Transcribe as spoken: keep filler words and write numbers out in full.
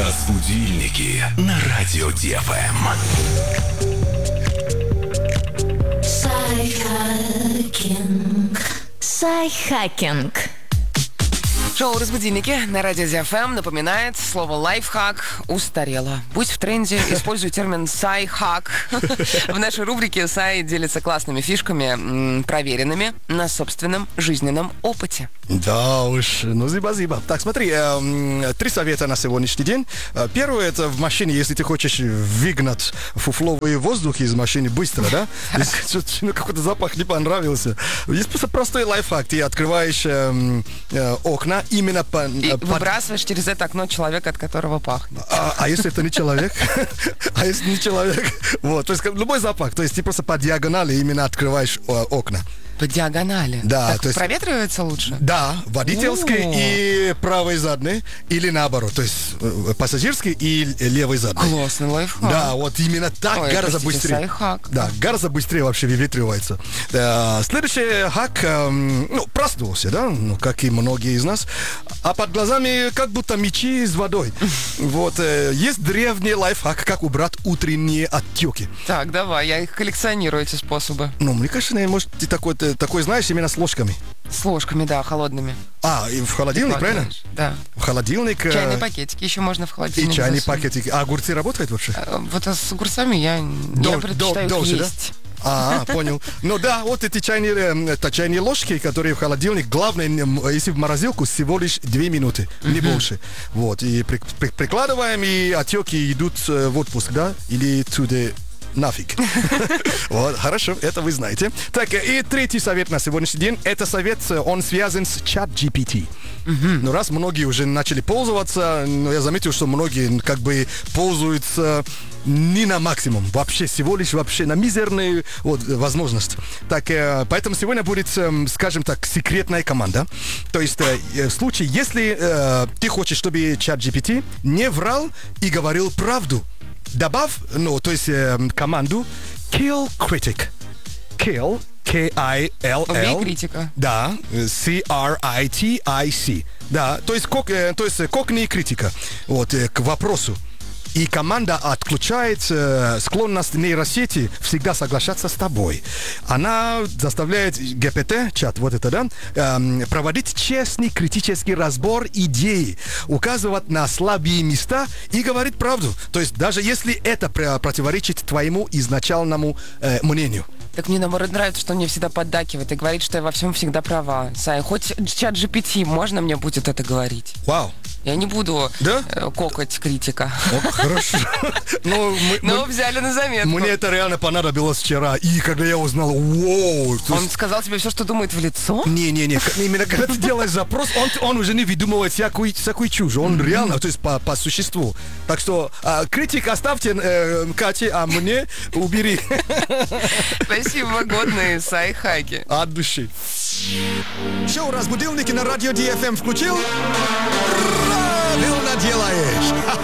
Разбудильники на радио ДФМ. Сайхакинг. Сайхакинг. Шоу «Разбудильники» на радио ДФМ напоминает, слово «лайфхак» устарело. Будь в тренде, используй термин «сайхак». В нашей рубрике Сай делится классными фишками, проверенными на собственном жизненном опыте. Да уж, ну зиба-зиба. Так, смотри, э, три совета на сегодняшний день. Первое, это в машине, если ты хочешь выгнать фуфловый воздух из машины быстро, да? Если ну, какой-то запах не понравился. Есть просто простой лайфхак. Ты открываешь э, э, окна именно по... И под... выбрасываешь через это окно человека, от которого пахнет. А, а если это не человек? А если не человек? Вот, то есть любой запах. То есть ты просто по диагонали именно открываешь окна. По диагонали? Да. Так то есть, проветривается лучше? Да, водительский и правый задний, или наоборот, то есть пассажирский и левый задний. Классный лайфхак. Да, вот именно так. Ой, гораздо простите, быстрее. сайхак. Да, гораздо быстрее вообще выветривается. Да, следующий хак, эм, ну, проснулся, да, ну, как и многие из нас, а под глазами как будто мечи с водой. Вот, э, есть древний лайфхак, как убрать утренние отеки. Так, давай, я их коллекционирую, эти способы. Ну, мне кажется, может, ты такой, ты такой знаешь, именно с ложками. С ложками, да, холодными. А, и в холодильник, правильно? Да. В холодильник. Чайные пакетики еще можно в холодильник И чайные засунуть. пакетики. А огурцы работают вообще? А, Вот а с огурцами я, Дол- я предпочитаю дол- их дольше, да? есть. А, понял. Ну да, вот эти чайные, это чайные ложки, которые в холодильник, главное, если в морозилку, всего лишь две минуты, не Мгм. больше. Вот, и при- при- прикладываем, и отеки идут э, в отпуск, да? Или туда нафиг. Вот, хорошо, это вы знаете. Так, и третий совет на сегодняшний день, это совет, он связан с чат джи пи ти. Ну, раз многие уже начали пользоваться, но я заметил, что многие как бы пользуются не на максимум, вообще, всего лишь вообще на мизерную вот, возможность. Так, э, поэтому сегодня будет, э, скажем так, секретная команда. То есть, э, в случае, если э, ты хочешь, чтобы чат джи пи ти не врал и говорил правду, добавь, ну, то есть, э, команду kill critic. Kill, K-I-L-L. Убей критика. Да, C-R-I-T-I-C. Да, то есть, кок, э, то есть кокни критика. Вот, э, к вопросу. И команда отключает э, склонность нейросети всегда соглашаться с тобой. Она заставляет джи пи ти, чат, вот это, да, э, проводить честный критический разбор идей, указывать на слабые места и говорить правду. То есть даже если это пр- противоречит твоему изначальному э, мнению. Так мне, наоборот, нравится, что он мне всегда поддакивает и говорит, что я во всем всегда права. Сай, хоть чат джи пи ти, можно мне будет это говорить? Вау. Я не буду Да? э, кокать критика. О, хорошо. Ну, мы- Но мы- взяли на заметку. Мне это реально понадобилось вчера. И когда я узнал, вау. то Он есть- сказал тебе все, что думает в лицо? Не-не-не, к- именно когда ты делаешь запрос, он, он уже не выдумывает всякую, всякую чушь. Он реально, то есть по, по существу. Так что а, критик оставьте э, Кате, а мне убери Спасибо, годные сайхаки. от души. Шоу «Разбудилники» на радио ди эф эм включил? Правильно делаешь!